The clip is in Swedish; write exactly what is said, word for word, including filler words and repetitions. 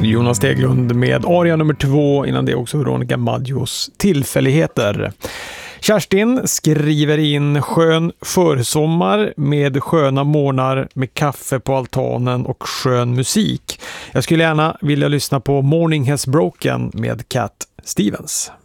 Jonas Steglund med aria nummer två, innan det också Veronica Maggios Tillfälligheter. Kerstin skriver in skön försommar med sköna morgnar med kaffe på altanen och skön musik. Jag skulle gärna vilja lyssna på Morning Has Broken med Cat Stevens.